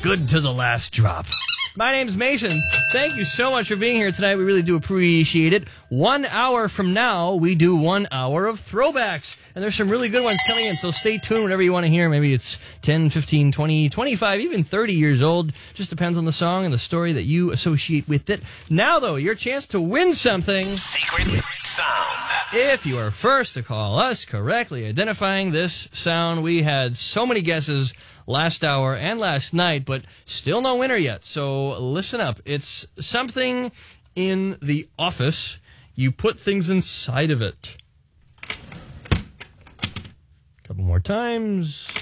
good to the last drop. My name's Mason. Thank you so much for being here tonight. We really do appreciate it. 1 hour from now, we do 1 hour of throwbacks. And there's some really good ones coming in, so stay tuned whenever you want to hear. Maybe it's 10, 15, 20, 25, even 30 years old. Just depends on the song and the story that you associate with it. Now, though, your chance to win something. Secret sound. If you are first to call us correctly identifying this sound, we had so many guesses last hour and last night, but still no winner yet. So listen up. It's something in the office. You put things inside of it. Couple more times.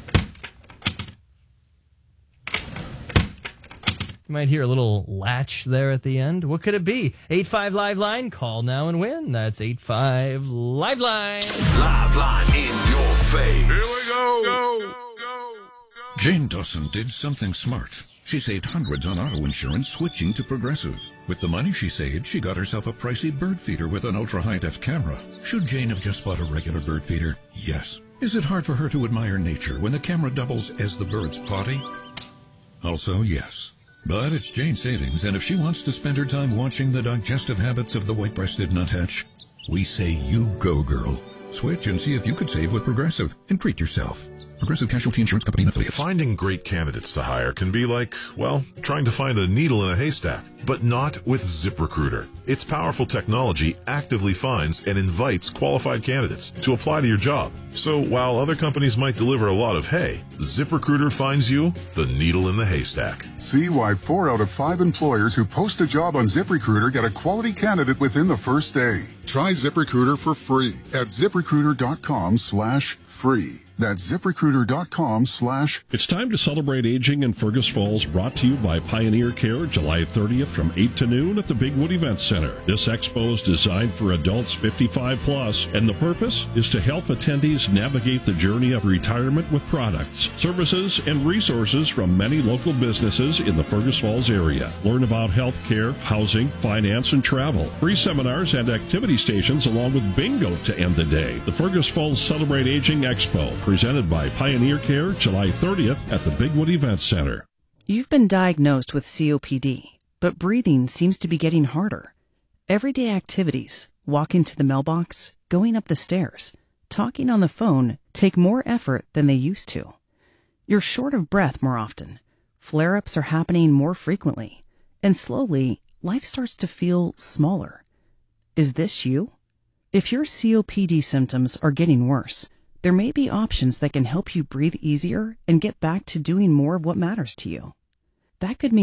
You might hear a little latch there at the end. What could it be? 85 Live Line. Call now and win. That's 85 Live Line. Live line in your face. Here we go. Jane Dawson did something smart. She saved hundreds on auto insurance switching to Progressive. With the money she saved, she got herself a pricey bird feeder with an ultra-high-def camera. Should Jane have just bought a regular bird feeder? Yes. Is it hard for her to admire nature when the camera doubles as the bird's potty? Also, yes. But it's Jane's savings, and if she wants to spend her time watching the digestive habits of the white-breasted nuthatch, we say you go, girl. Switch and see if you could save with Progressive and treat yourself. Progressive Casualty Insurance Company and Affiliates. Finding great candidates to hire can be like, well, trying to find a needle in a haystack, but not with ZipRecruiter. Its powerful technology actively finds and invites qualified candidates to apply to your job. So while other companies might deliver a lot of hay, ZipRecruiter finds you the needle in the haystack. See why 4 out of 5 employers who post a job on ZipRecruiter get a quality candidate within the first day. Try ZipRecruiter for free at ZipRecruiter.com/free. That's ZipRecruiter.com/. It's time to celebrate aging in Fergus Falls, brought to you by Pioneer Care, July 30th from 8 to noon at the Bigwood Event Center. This expo is designed for adults 55 plus, and the purpose is to help attendees navigate the journey of retirement with products, services, and resources from many local businesses in the Fergus Falls area. Learn about health care, housing, finance, and travel. Free seminars and activity stations along with bingo to end the day. The Fergus Falls Celebrate Aging Expo, presented by Pioneer Care, July 30th at the Bigwood Event Center. You've been diagnosed with COPD, but breathing seems to be getting harder. Everyday activities, walking to the mailbox, going up the stairs, talking on the phone take more effort than they used to. You're short of breath more often. Flare-ups are happening more frequently. And slowly, life starts to feel smaller. Is this you? If your COPD symptoms are getting worse, there may be options that can help you breathe easier and get back to doing more of what matters to you. That could mean